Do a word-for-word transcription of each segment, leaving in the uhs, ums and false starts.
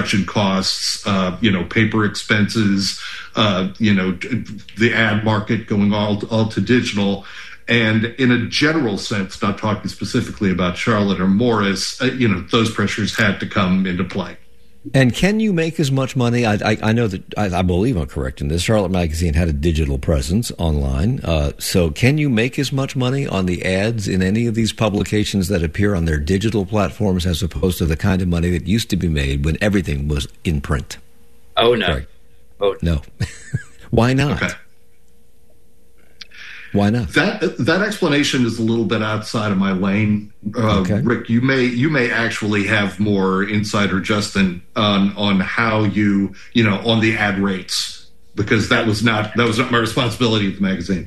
production costs, uh, you know, paper expenses, uh, you know, the ad market going all all to digital. And in a general sense, not talking specifically about Charlotte or Morris, uh, you know, those pressures had to come into play. And can you make as much money? I, I, I know that, I, I believe I'm correct in this, Charlotte Magazine had a digital presence online. Uh, so can you make as much money on the ads in any of these publications that appear on their digital platforms as opposed to the kind of money that used to be made when everything was in print? Oh, no. Correct. Oh, no. Why not? Okay. Why not? That that explanation is a little bit outside of my lane, uh, okay. Rick. You may you may actually have more insight, or Justin, on on how you you know on the ad rates, because that was not that was not my responsibility at the magazine.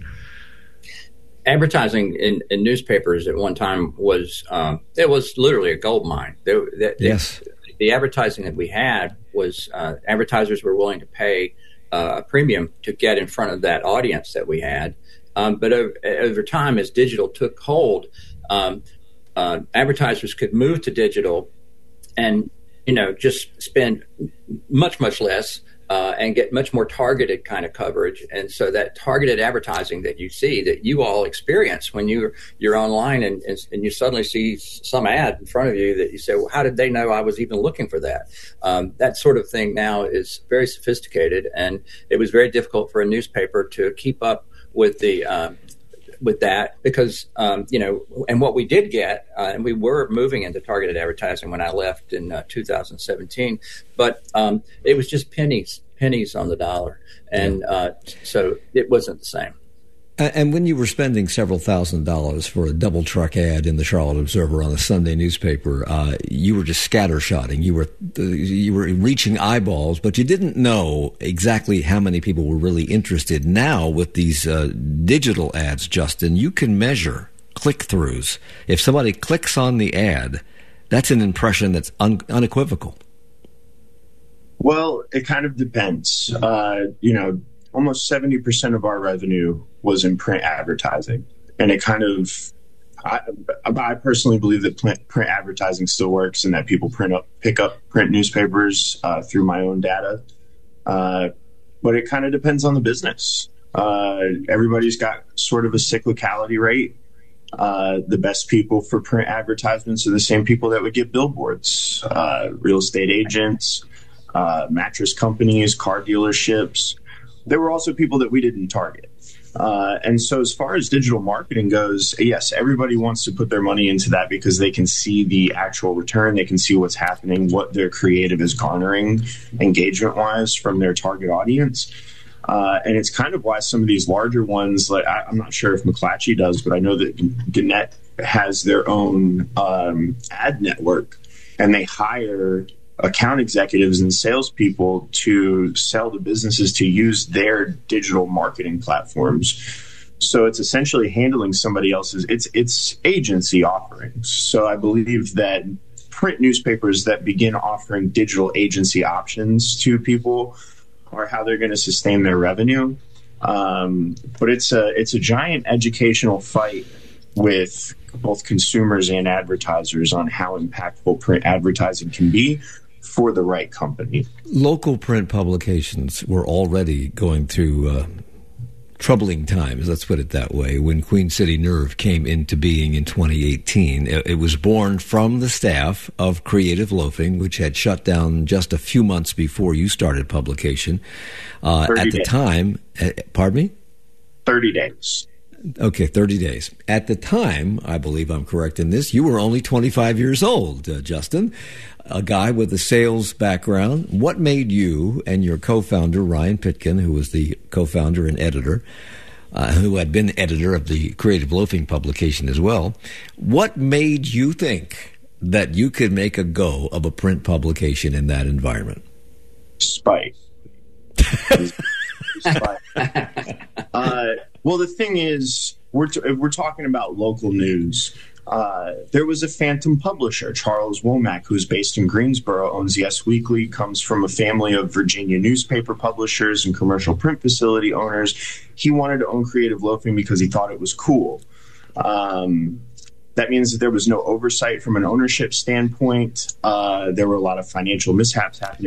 Advertising in, in newspapers at one time was um, it was literally a gold mine. There, that, yes, the, the advertising that we had was uh, advertisers were willing to pay uh, a premium to get in front of that audience that we had. Um, but over, over time, as digital took hold, um, uh, advertisers could move to digital and, you know, just spend much, much less uh, and get much more targeted kind of coverage. And so that targeted advertising that you see, that you all experience when you're, you're online and, and, and you suddenly see some ad in front of you that you say, well, how did they know I was even looking for that? Um, that sort of thing now is very sophisticated, and it was very difficult for a newspaper to keep up with the um, with that, because um, you know, and what we did get, uh, and we were moving into targeted advertising when I left in uh, two thousand seventeen, but um, it was just pennies, pennies on the dollar, and uh, so it wasn't the same. And when you were spending several thousand dollars for a double truck ad in the Charlotte Observer on a Sunday newspaper, uh, you were just scattershotting. You were you were reaching eyeballs, but you didn't know exactly how many people were really interested. Now, with these uh, digital ads, Justin, you can measure click-throughs. If somebody clicks on the ad, that's an impression that's un- unequivocal. Well, it kind of depends. Uh, you know, almost seventy percent of our revenue was in print advertising. And it kind of, I, I personally believe that print, print advertising still works and that people print up, pick up print newspapers uh, through my own data. Uh, but it kind of depends on the business. Uh, everybody's got sort of a cyclicality rate. Uh, the best people for print advertisements are the same people that would get billboards, uh, real estate agents, uh, mattress companies, car dealerships. There were also people that we didn't target. Uh, and so as far as digital marketing goes, yes, everybody wants to put their money into that because they can see the actual return. They can see what's happening, what their creative is garnering engagement-wise from their target audience. Uh, and it's kind of why some of these larger ones, like I, I'm not sure if McClatchy does, but I know that Gannett has their own um, ad network, and they hire account executives and salespeople to sell to businesses to use their digital marketing platforms. So it's essentially handling somebody else's, it's it's agency offerings. So I believe that print newspapers that begin offering digital agency options to people are how they're going to sustain their revenue. Um, but it's a it's a giant educational fight with both consumers and advertisers on how impactful print advertising can be for the right company. Local print publications were already going through uh, troubling times, let's put it that way, when Queen City Nerve came into being in twenty eighteen. It, it was born from the staff of Creative Loafing, which had shut down just a few months before you started publication. Uh, at the days. time, uh, pardon me? thirty days. Okay, thirty days. At the time, I believe I'm correct in this, you were only twenty-five years old, uh, Justin, a guy with a sales background. What made you and your co-founder, Ryan Pitkin, who was the co-founder and editor, uh, who had been editor of the Creative Loafing publication as well, what made you think that you could make a go of a print publication in that environment? Spite. Spite. uh, well, the thing is, we're t- we're talking about local news. Uh, there was a phantom publisher, Charles Womack, who's based in Greensboro, owns Yes Weekly, comes from a family of Virginia newspaper publishers and commercial print facility owners. He wanted to own Creative Loafing because he thought it was cool. Um, that means that there was no oversight from an ownership standpoint. Uh, there were a lot of financial mishaps happening